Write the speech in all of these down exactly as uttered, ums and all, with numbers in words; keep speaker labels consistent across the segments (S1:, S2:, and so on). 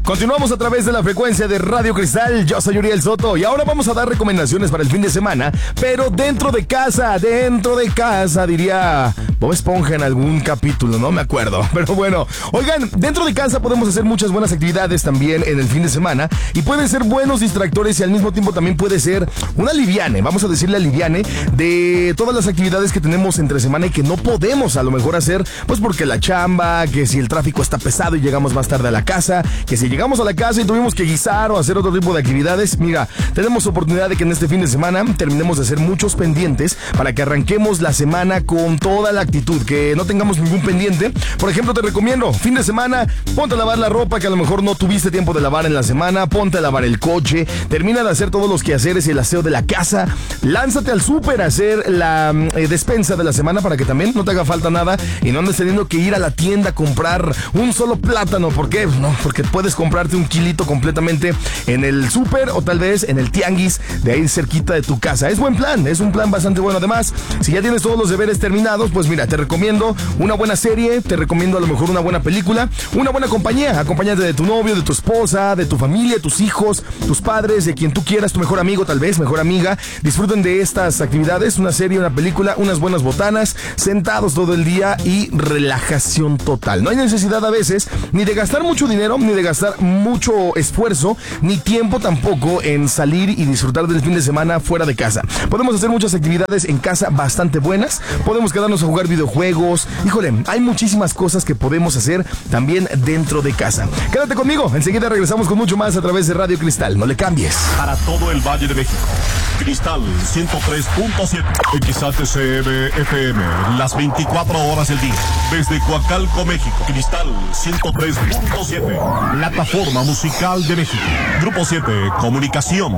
S1: Continuamos a través de la frecuencia de Radio Cristal. Yo soy Uriel Soto y ahora vamos a dar recomendaciones para el fin de semana, pero dentro de casa, dentro de casa, diría Bob Esponja en algún capítulo, no me acuerdo. Pero bueno, oigan, dentro de casa podemos hacer muchas buenas actividades también en el fin de semana y pueden ser buenos distractores y al mismo tiempo también puede ser una aliviane, vamos a decirle aliviane de todas las actividades que tenemos entre semana y que no podemos a lo mejor hacer, pues porque la chamba, que si el tráfico está pesado y llegamos más tarde a la casa, que si llegamos a la casa y tuvimos que guisar o hacer otro tipo de actividades. Mira, tenemos oportunidad de que en este fin de semana terminemos de hacer muchos pendientes para que arranquemos la semana con toda la actitud, que no tengamos ningún pendiente. Por ejemplo, te recomiendo, fin de semana, ponte a lavar la ropa que a lo mejor no tuviste tiempo de lavar en la semana, ponte a lavar el coche, termina de hacer todos los quehaceres y el aseo de la casa, lánzate al súper a hacer la eh, despensa de la semana para que también no te haga falta nada y no andes teniendo que ir a la tienda a comprar un solo plátano. ¿Por qué? No, porque puedes comprarte un kilito completamente en el súper o tal vez en el tianguis de ahí cerquita de tu casa. Es buen plan, es un plan bastante bueno. Además, si ya tienes todos los deberes terminados, pues mira, te recomiendo una buena serie, te recomiendo a lo mejor una buena película, una buena compañía. Acompáñate de tu novio, de tu esposa, de tu familia, tus hijos, tus padres, de quien tú quieras, tu mejor amigo tal vez, mejor amiga. Disfruten de estas actividades, una serie, una película, unas buenas botanas, sentados todo el día y relajación total. No hay necesidad a veces ni de gastar mucho dinero, ni de gastar mucho esfuerzo, ni tiempo tampoco en salir y disfrutar del fin de semana fuera de casa. Podemos hacer muchas actividades en casa bastante buenas, podemos quedarnos a jugar videojuegos, híjole, hay muchísimas cosas que podemos hacer también dentro de casa. Quédate conmigo, enseguida regresamos con mucho más a través de Radio Cristal, no le cambies.
S2: Para todo el Valle de México, Cristal ciento tres punto siete, X H C M F M, las veinticuatro horas del día. Desde Coacalco, México, Cristal ciento tres punto siete, plataforma musical de México. Grupo siete, Comunicación.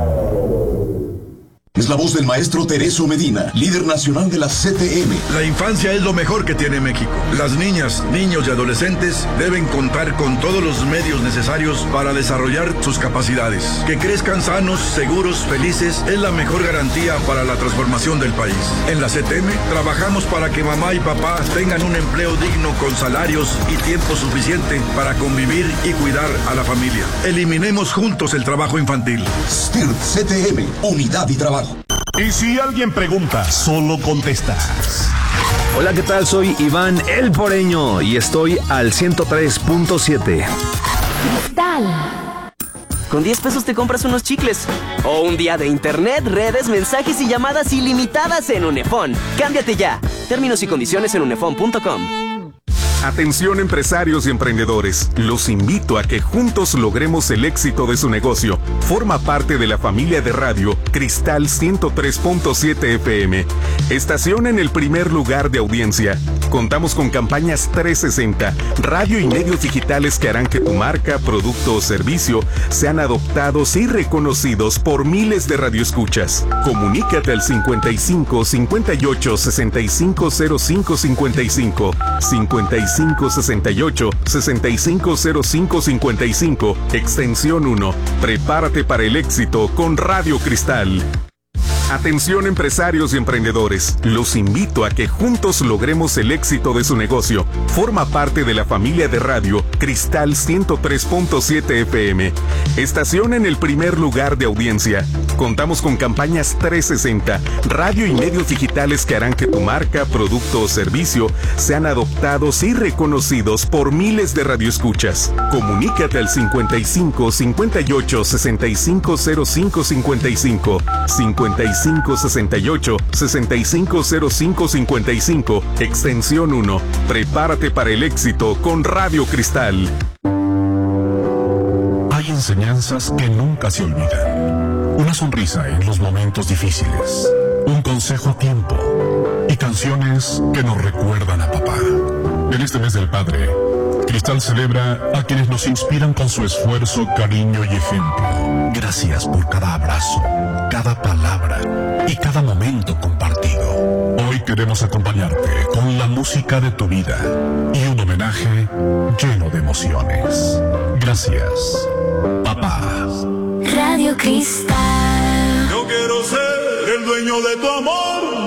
S3: Es la voz del maestro Tereso Medina, líder nacional de la C T M.
S4: La infancia es lo mejor que tiene México. Las niñas, niños y adolescentes deben contar con todos los medios necesarios para desarrollar sus capacidades. Que crezcan sanos, seguros, felices es la mejor garantía para la transformación del país. En la C T M trabajamos para que mamá y papá tengan un empleo digno con salarios y tiempo suficiente para convivir y cuidar a la familia. Eliminemos juntos el trabajo infantil.
S3: S T I R T C T M, unidad y trabajo.
S2: Y si alguien pregunta, solo contestas.
S5: Hola, ¿qué tal? Soy Iván El Poreño y estoy al ciento tres punto siete.
S6: Cristal. Con diez pesos te compras unos chicles. O un día de internet, redes, mensajes y llamadas ilimitadas en Unefón. Cámbiate ya. Términos y condiciones en unefón punto com.
S7: Atención empresarios y emprendedores, los invito a que juntos logremos el éxito de su negocio. Forma parte de la familia de radio Cristal ciento tres punto siete F M. Estación en el primer lugar de audiencia. Contamos con campañas trescientos sesenta, radio y medios digitales que harán que tu marca, producto o servicio sean adoptados y reconocidos por miles de radioescuchas. Comunícate al cincuenta y cinco, cincuenta y ocho, sesenta y cinco cero cinco cincuenta y cinco, cincuenta y cinco, sesenta y ocho, sesenta y cinco cero cinco cincuenta y cinco, extensión uno. Prepárate para el éxito con Radio Cristal. Atención empresarios y emprendedores, los invito a que juntos logremos el éxito de su negocio. Forma parte de la familia de radio Cristal ciento tres punto siete F M. Estación en el primer lugar de audiencia. Contamos con campañas trescientos sesenta, radio y medios digitales que harán que tu marca, producto o servicio sean adoptados y reconocidos por miles de radioescuchas. Comunícate al cincuenta y cinco, cincuenta y ocho, sesenta y cinco cero cinco cincuenta y cinco, cincuenta y cinco, sesenta y ocho, sesenta y cinco cero cinco cincuenta y cinco, extensión uno. Prepárate para el éxito con Radio Cristal.
S2: Hay enseñanzas que nunca se olvidan. Una sonrisa en los momentos difíciles. Un consejo a tiempo. Y canciones que nos recuerdan a papá. En este mes del padre, Cristal celebra a quienes nos inspiran con su esfuerzo, cariño y ejemplo. Gracias por cada abrazo, cada palabra y cada momento compartido. Hoy queremos acompañarte con la música de tu vida y un homenaje lleno de emociones. Gracias, papá.
S8: Radio Cristal.
S9: Yo quiero ser el dueño de tu amor.